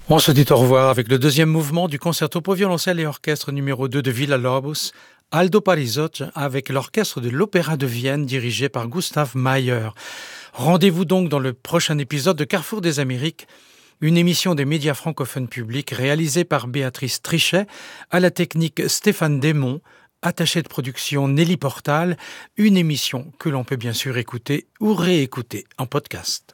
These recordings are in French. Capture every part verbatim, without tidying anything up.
On se dit au revoir avec le deuxième mouvement du concerto pour violoncelle et orchestre numéro deux de Villa-Lobos, Aldo Parisot, avec l'orchestre de l'Opéra de Vienne dirigé par Gustav Mahler. Rendez-vous donc dans le prochain épisode de Carrefour des Amériques, une émission des médias francophones publics réalisée par Béatrice Trichet, à la technique Stéphane Desmond, attaché de production Nelly Portal, une émission que l'on peut bien sûr écouter ou réécouter en podcast.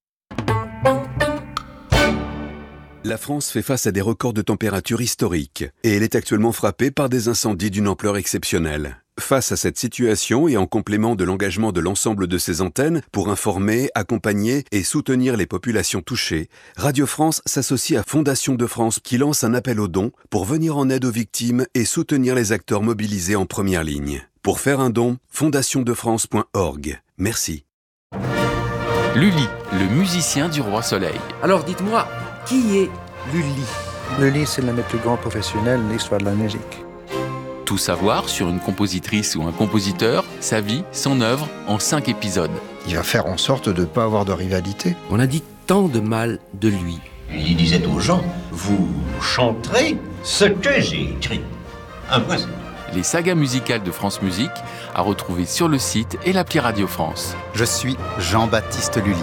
La France fait face à des records de température historiques et elle est actuellement frappée par des incendies d'une ampleur exceptionnelle. Face à cette situation et en complément de l'engagement de l'ensemble de ses antennes pour informer, accompagner et soutenir les populations touchées, Radio France s'associe à Fondation de France qui lance un appel aux dons pour venir en aide aux victimes et soutenir les acteurs mobilisés en première ligne. Pour faire un don, fondation de france point org. Merci. Lully, le musicien du Roi Soleil. Alors dites-moi, qui est Lully ? Lully, c'est l'un des plus grands professionnels de l'histoire de la musique. Tout savoir sur une compositrice ou un compositeur, sa vie, son œuvre, en cinq épisodes. Il va faire en sorte de ne pas avoir de rivalité. On a dit tant de mal de lui. Il disait aux gens, vous chanterez ce que j'ai écrit. Impossible. Les sagas musicales de France Musique à retrouver sur le site et l'appli Radio France. Je suis Jean-Baptiste Lully.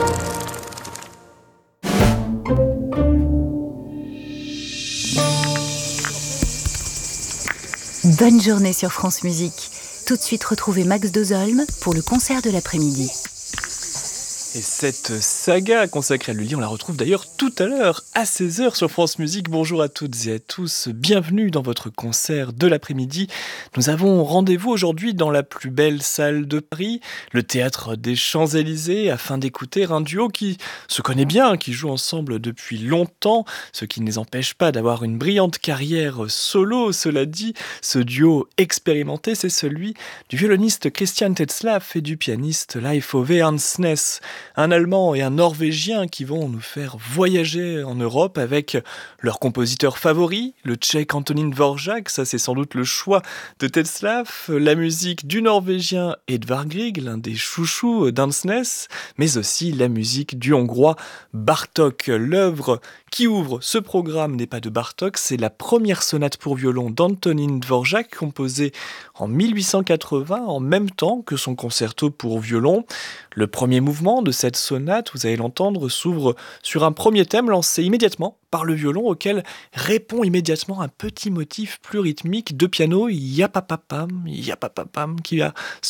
Bonne journée sur France Musique. Tout de suite, retrouvez Max Dozolm pour le concert de l'après-midi. Et cette saga consacrée à Lully, on la retrouve d'ailleurs tout à l'heure à seize heures sur France Musique. Bonjour à toutes et à tous, bienvenue dans votre concert de l'après-midi. Nous avons rendez-vous aujourd'hui dans la plus belle salle de Paris, le Théâtre des Champs-Élysées, afin d'écouter un duo qui se connaît bien, qui joue ensemble depuis longtemps, ce qui ne les empêche pas d'avoir une brillante carrière solo. Cela dit, ce duo expérimenté, c'est celui du violoniste Christian Tetzlaff et du pianiste Leif Ove Andsnes. Un Allemand et un Norvégien qui vont nous faire voyager en Europe avec leur compositeur favori, le Tchèque Antonín Dvořák, ça c'est sans doute le choix de Tetzlaff, la musique du Norvégien Edvard Grieg, l'un des chouchous d'Andsnes, mais aussi la musique du Hongrois Bartók. L'œuvre qui ouvre ce programme n'est pas de Bartók, c'est la première sonate pour violon d'Antonín Dvořák, composée en mille huit cent quatre-vingts, en même temps que son concerto pour violon. Le premier mouvement de cette sonate, vous allez l'entendre, s'ouvre sur un premier thème lancé immédiatement par le violon, auquel répond immédiatement un petit motif plus rythmique de piano, yapapapam, yapapapam, qui va